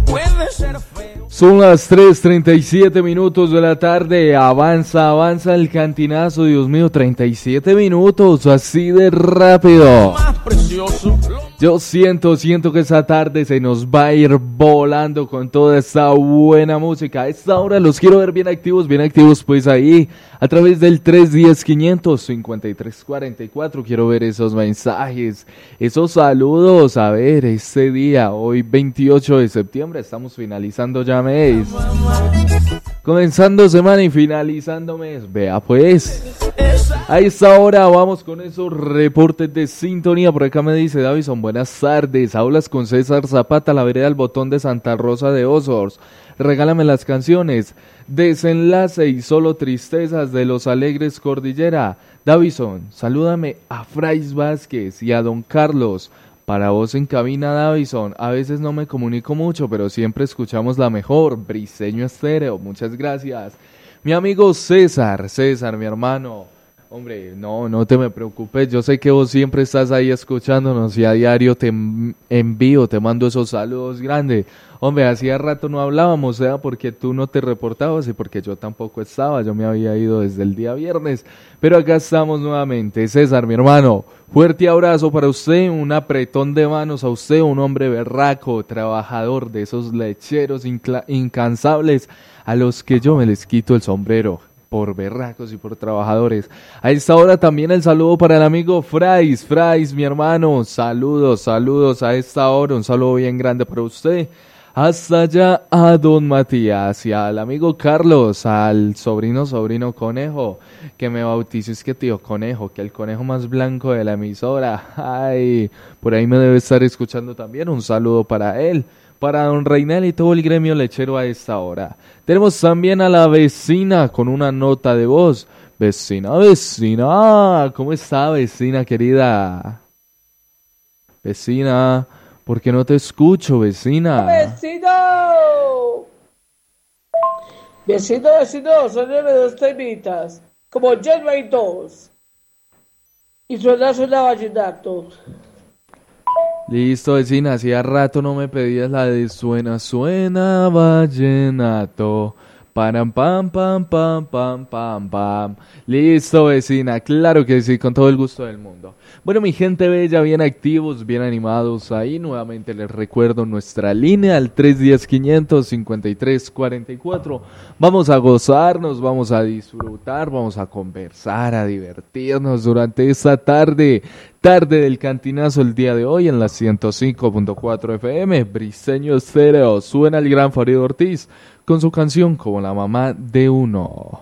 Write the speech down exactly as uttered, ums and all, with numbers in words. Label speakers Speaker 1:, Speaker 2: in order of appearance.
Speaker 1: Son las tres treinta y siete minutos de la tarde, avanza, avanza el cantinazo, Dios mío, treinta y siete minutos, así de rápido. Yo siento, siento que esa tarde se nos va a ir volando con toda esta buena música. A esta hora los quiero ver bien activos, bien activos pues ahí, a través del tres uno cero, quinientos cincuenta y tres cuarenta y cuatro. Quiero ver esos mensajes, esos saludos. A ver, este día, hoy veintiocho de septiembre, estamos finalizando ya mes. Comenzando semana y finalizando mes. Vea pues. A esta hora vamos con esos reportes de sintonía. Por acá me dice Davison, buenas tardes. Hablas con César Zapata, la vereda del Botón de Santa Rosa de Osos. Regálame las canciones Desenlace y Solo Tristezas de Los Alegres Cordillera. Davison, salúdame a Frais Vázquez y a Don Carlos. Para vos en cabina, Davison. A veces no me comunico mucho, pero siempre escuchamos la mejor. Briseño Estéreo, muchas gracias. Mi amigo César, César, mi hermano. Hombre, no, no te me preocupes, yo sé que vos siempre estás ahí escuchándonos y a diario te envío, te mando esos saludos grandes. Hombre, hacía rato no hablábamos, sea porque tú no te reportabas y porque yo tampoco estaba, yo me había ido desde el día viernes, pero acá estamos nuevamente. César, mi hermano, fuerte abrazo para usted, un apretón de manos a usted, un hombre berraco, trabajador, de esos lecheros incla- incansables a los que yo me les quito el sombrero. Por berracos y por trabajadores. A esta hora también el saludo para el amigo Frais, Frais, mi hermano, saludos, saludos a esta hora, un saludo bien grande para usted. Hasta allá a don Matías y al amigo Carlos, al sobrino, sobrino Conejo, que me bautice, es que tío Conejo, que el conejo más blanco de la emisora. Ay, por ahí me debe estar escuchando también, un saludo para él. Para don Reinel y todo el gremio lechero a esta hora. Tenemos también a la vecina con una nota de voz. Vecina, vecina, ¿cómo está, vecina querida? Vecina, ¿por qué no te escucho, vecina?
Speaker 2: ¡Vecino! Vecino, vecino, son de dos temitas. Como ya no hay dos. Y suena, suena vallenato.
Speaker 1: Listo, vecina, hacía rato no me pedías la de suena, suena vallenato. Pam, pam, pam, pam, pam, pam, pam. Listo, vecina, claro que sí, con todo el gusto del mundo. Bueno, mi gente bella, bien activos, bien animados ahí. Nuevamente les recuerdo nuestra línea al tres uno cero, quinientos cincuenta y tres cuarenta y cuatro. Vamos a gozarnos, vamos a disfrutar, vamos a conversar, a divertirnos durante esta tarde. Tarde del cantinazo el día de hoy en la ciento cinco punto cuatro F M. Briseño Estéreo. Suena el gran Farid Ortiz con su canción Como la mamá de uno.